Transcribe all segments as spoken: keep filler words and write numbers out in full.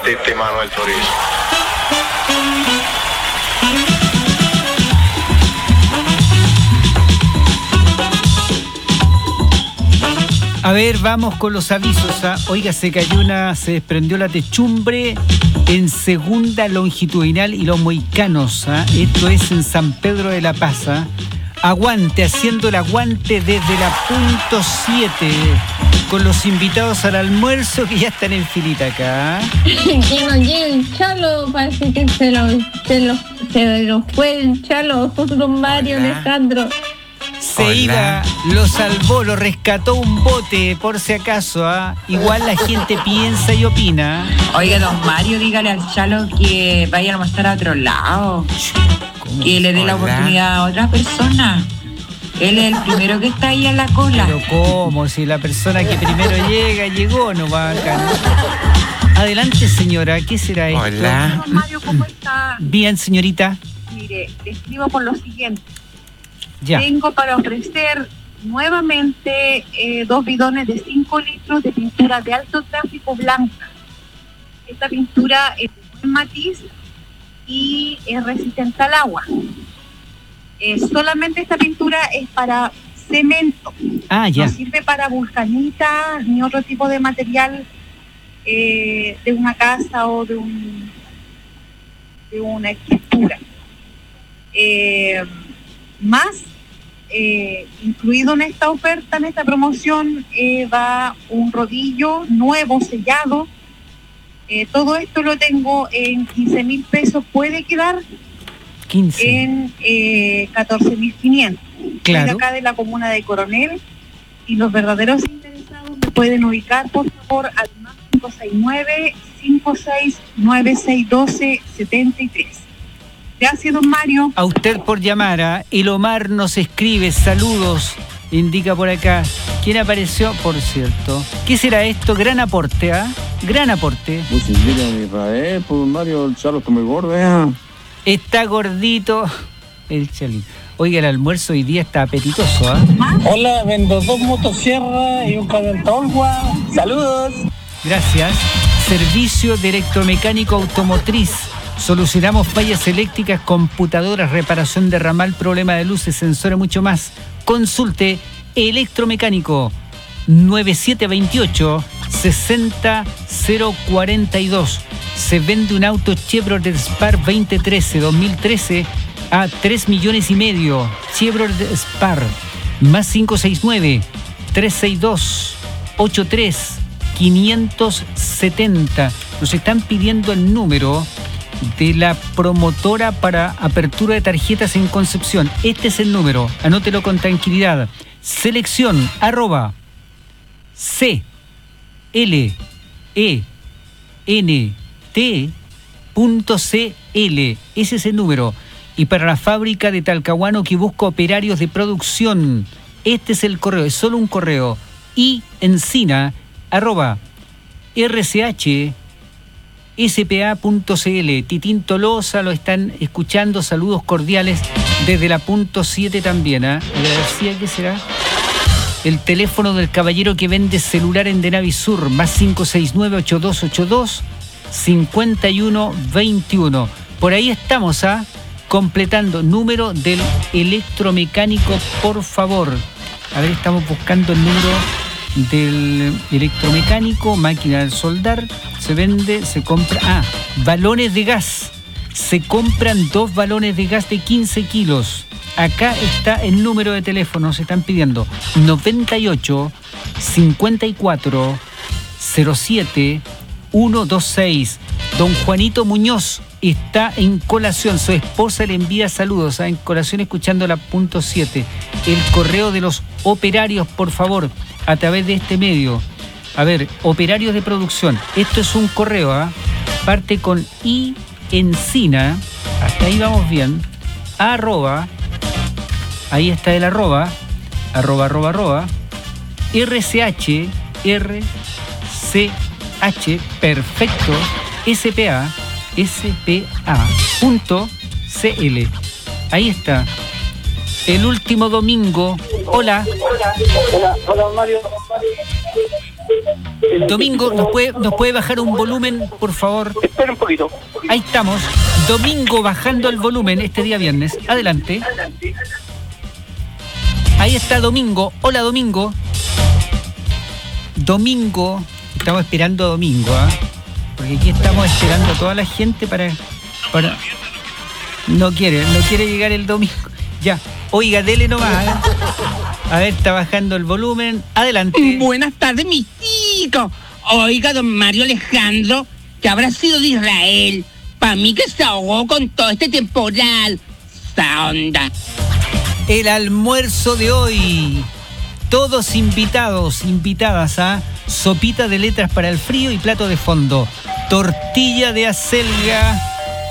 metete mano al chorizo. A ver, vamos con los avisos. ¿Ah? Oiga, se cayó una, se desprendió la techumbre en segunda longitudinal y los Mohicanos. ¿Ah? Esto es en San Pedro de la Paz. ¿Ah? Aguante, haciendo el aguante desde la punto siete, con los invitados al almuerzo que ya están en filita acá. Que no llegue el Chalo, parece que se lo, se lo, se lo fue el Chalo, don Mario Hola. Alejandro. Se Hola. iba, lo salvó, lo rescató un bote, por si acaso. ¿Ah? Igual la gente piensa y opina. Oiga, don Mario, dígale al Chalo que vaya a almorzar a otro lado, que le dé la Hola. oportunidad a otra persona. Él es el primero que está ahí en la cola. Pero ¿cómo? Si la persona que primero llega, llegó, no va acá. ¿No? Adelante, señora, ¿qué será esto? Hola. Don Mario, ¿cómo está? Bien, señorita. Mire, le escribo por lo siguiente. Ya. Tengo para ofrecer nuevamente eh, dos bidones de cinco litros de pintura de alto tráfico blanca. Esta pintura es de buen matiz y es resistente al agua. Eh, solamente esta pintura es para cemento. Ah, ya. No sirve para vulcanita ni otro tipo de material eh, de una casa o de un de una estructura. Eh, más eh, incluido en esta oferta, en esta promoción, eh, va un rodillo nuevo sellado. Eh, todo esto lo tengo en quince mil pesos. Puede quedar quince. en eh, catorce mil quinientos. Claro. Soy de acá de la comuna de Coronel, y los verdaderos interesados me pueden ubicar, por favor, al más cinco seis nueve, cinco seis nueve seis uno dos siete tres. Gracias, don Mario. A usted por llamar. ¿Ah? El Omar nos escribe, saludos, indica por acá. ¿Quién apareció? Por cierto. ¿Qué será esto? Gran aporte, ¿ah? Gran aporte. Pues invita a Israel, pues Mario, el Chalo está muy gordo, ¿eh? Está gordito el Chalín. Oiga, el almuerzo hoy día está apetitoso, ¿ah? Hola, vendo dos motosierras y un calentolgua. Saludos. Gracias. Servicio de electromecánico automotriz. Solucionamos fallas eléctricas, computadoras, reparación de ramal, problema de luces, sensores, mucho más. Consulte electromecánico nueve siete dos ocho, seis cero cero cuatro dos. Se vende un auto Chevrolet Spar veinte trece, dos mil trece a tres millones y medio. Chevrolet Spar más cinco seis nueve, tres seis dos, ocho tres cinco siete cero. Nos están pidiendo el número de la promotora para apertura de tarjetas en Concepción. Este es el número, anótelo con tranquilidad. Selección arroba C L E N T punto C L. Ese es el número. Y para la fábrica de Talcahuano, que busca operarios de producción, este es el correo, es solo un correo. Y encina arroba R C H S P A punto C L. Titín Tolosa lo están escuchando, saludos cordiales desde la punto siete también. ¿eh? Agradecía, ¿qué será? El teléfono del caballero que vende celular en Denavisur, más cinco seis nueve, ocho dos ocho dos, cinco uno dos uno. Por ahí estamos, ¿ah? Completando número del electromecánico, por favor. A ver, estamos buscando el número del electromecánico, máquina de soldar, se vende, se compra, ah, balones de gas, se compran dos balones de gas de quince kilos, acá está el número de teléfono, se están pidiendo, noventa y ocho, cincuenta y cuatro, cero siete, ciento veintiséis, don Juanito Muñoz está en Colación, su esposa le envía saludos, ¿eh? En Colación escuchando la punto siete, el correo de los operarios, por favor, a través de este medio. A ver, operarios de producción. Esto es un correo, ¿ah? Parte con I encina. Hasta ahí vamos bien. Arroba. Ahí está el arroba. Arroba, arroba, arroba. R C H. R C H. Perfecto. S P A. S P A. Punto C L. Ahí está. El último domingo. Hola. Hola, hola Mario. Domingo, ¿nos puede, ¿nos puede bajar un volumen, por favor? Espera un poquito. Ahí estamos. Domingo bajando el volumen este día viernes. Adelante. Ahí está Domingo. Hola, Domingo. Domingo. Estamos esperando a Domingo, ¿ah? ¿eh? Porque aquí estamos esperando a toda la gente para, para... No quiere, no quiere llegar el domingo. Ya. Oiga, dele nomás. ¿eh? A ver, está bajando el volumen. Adelante. Buenas tardes, mis chicos. Oiga, don Mario Alejandro, que habrá sido de Israel. Para mí que se ahogó con todo este temporal. Esa onda. El almuerzo de hoy. Todos invitados, invitadas a sopita de letras para el frío y plato de fondo. Tortilla de acelga.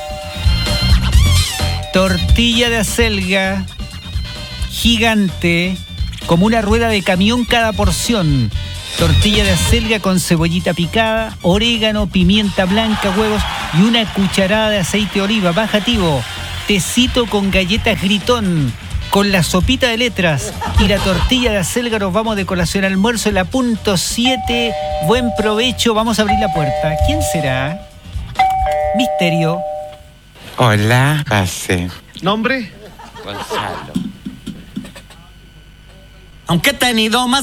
Tortilla de acelga. Gigante. Como una rueda de camión cada porción. Tortilla de acelga con cebollita picada, orégano, pimienta blanca, huevos y una cucharada de aceite de oliva. Bajativo. Tecito con galletas Gritón. Con la sopita de letras y la tortilla de acelga nos vamos de colación al almuerzo en la punto siete. Buen provecho. Vamos a abrir la puerta. ¿Quién será? Misterio. Hola, pase. ¿Nombre? Gonzalo. Aunque he tenido más